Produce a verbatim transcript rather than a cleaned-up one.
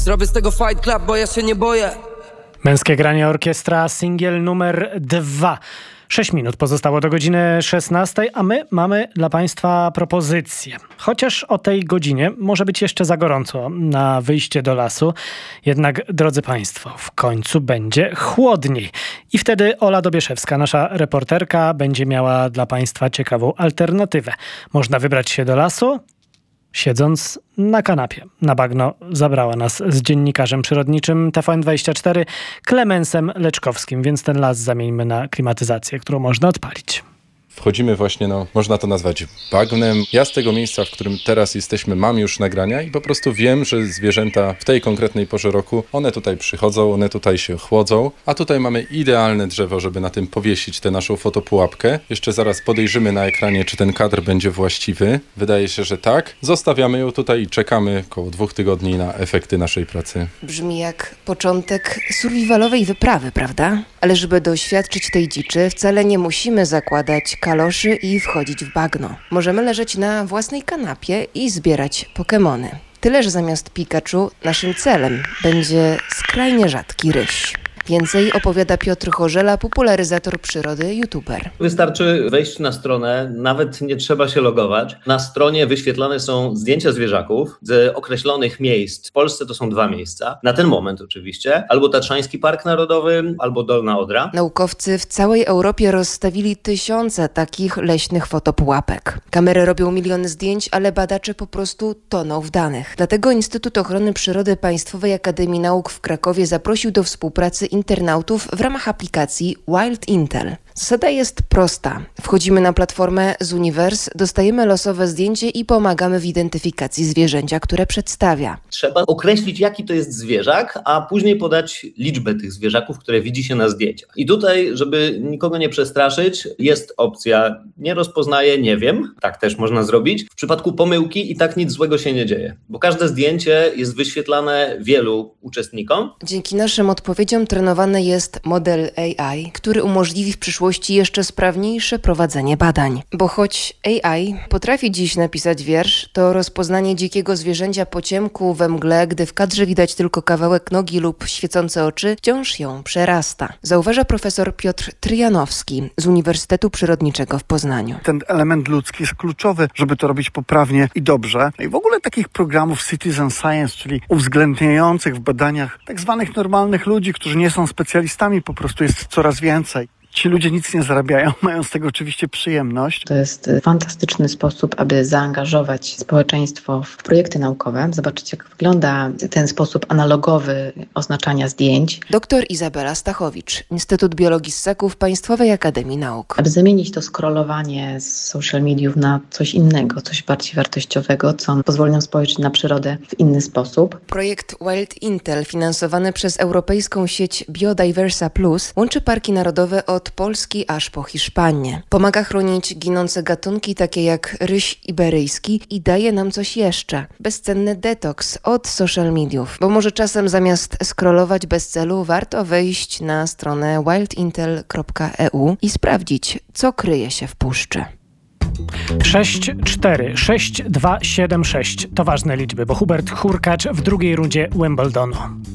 Zrobię z tego fight club, bo ja się nie boję. Męskie granie orkiestra, singiel numer dwa. Sześć minut pozostało do godziny szesnastej, a my mamy dla Państwa propozycję. Chociaż o tej godzinie może być jeszcze za gorąco na wyjście do lasu, jednak, drodzy Państwo, w końcu będzie chłodniej. I wtedy Ola Dobieszewska, nasza reporterka, będzie miała dla Państwa ciekawą alternatywę. Można wybrać się do lasu, siedząc na kanapie. Na bagno zabrała nas z dziennikarzem przyrodniczym T V N dwadzieścia cztery Klemensem Leczkowskim, więc ten las zamieńmy na klimatyzację, którą można odpalić. Wchodzimy właśnie, no, można to nazwać bagnem. Ja z tego miejsca, w którym teraz jesteśmy, mam już nagrania i po prostu wiem, że zwierzęta w tej konkretnej porze roku, one tutaj przychodzą, one tutaj się chłodzą, a tutaj mamy idealne drzewo, żeby na tym powiesić tę naszą fotopułapkę. Jeszcze zaraz podejrzymy na ekranie, czy ten kadr będzie właściwy. Wydaje się, że tak. Zostawiamy ją tutaj i czekamy około dwóch tygodni na efekty naszej pracy. Brzmi jak początek survivalowej wyprawy, prawda? Ale żeby doświadczyć tej dziczy, wcale nie musimy zakładać kaloszy i wchodzić w bagno. Możemy leżeć na własnej kanapie i zbierać Pokemony. Tyle, że zamiast Pikachu naszym celem będzie skrajnie rzadki ryś. Więcej opowiada Piotr Chorzela, popularyzator przyrody, youtuber. Wystarczy wejść na stronę, nawet nie trzeba się logować. Na stronie wyświetlane są zdjęcia zwierzaków z określonych miejsc. W Polsce to są dwa miejsca, na ten moment oczywiście. Albo Tatrzański Park Narodowy, albo Dolna Odra. Naukowcy w całej Europie rozstawili tysiące takich leśnych fotopułapek. Kamery robią miliony zdjęć, ale badacze po prostu toną w danych. Dlatego Instytut Ochrony Przyrody Państwowej Akademii Nauk w Krakowie zaprosił do współpracy internautów w ramach aplikacji Wild Intel. Zasada jest prosta. Wchodzimy na platformę Zooniverse, dostajemy losowe zdjęcie i pomagamy w identyfikacji zwierzęcia, które przedstawia. Trzeba określić, jaki to jest zwierzak, a później podać liczbę tych zwierzaków, które widzi się na zdjęciach. I tutaj, żeby nikogo nie przestraszyć, jest opcja nie rozpoznaję, nie wiem. Tak też można zrobić. W przypadku pomyłki i tak nic złego się nie dzieje, bo każde zdjęcie jest wyświetlane wielu uczestnikom. Dzięki naszym odpowiedziom trenowany jest model A I, który umożliwi w przyszłości jeszcze sprawniejsze prowadzenie badań. Bo choć A I potrafi dziś napisać wiersz, to rozpoznanie dzikiego zwierzęcia po ciemku we mgle, gdy w kadrze widać tylko kawałek nogi lub świecące oczy, wciąż ją przerasta. Zauważa profesor Piotr Tryjanowski z Uniwersytetu Przyrodniczego w Poznaniu. Ten element ludzki jest kluczowy, żeby to robić poprawnie i dobrze. I w ogóle takich programów citizen science, czyli uwzględniających w badaniach tak zwanych normalnych ludzi, którzy nie są specjalistami, po prostu jest coraz więcej. Ci ludzie nic nie zarabiają, mają z tego oczywiście przyjemność. To jest fantastyczny sposób, aby zaangażować społeczeństwo w projekty naukowe. Zobaczyć, jak wygląda ten sposób analogowy oznaczania zdjęć. Doktor Izabela Stachowicz, Instytut Biologii Ssaków Państwowej Akademii Nauk. Aby zamienić to scrollowanie z social mediów na coś innego, coś bardziej wartościowego, co pozwoli nam spojrzeć na przyrodę w inny sposób. Projekt Wild Intel, finansowany przez europejską sieć Biodiversa Plus, łączy parki narodowe od Polski aż po Hiszpanię. Pomaga chronić ginące gatunki takie jak ryś iberyjski i daje nam coś jeszcze. Bezcenny detoks od social mediów. Bo może czasem zamiast scrollować bez celu, warto wejść na stronę wild intel kropka e u i sprawdzić, co kryje się w puszczy. sześć cztery, sześć dwa siedem sześć to ważne liczby, bo Hubert Hurkacz w drugiej rundzie Wimbledonu.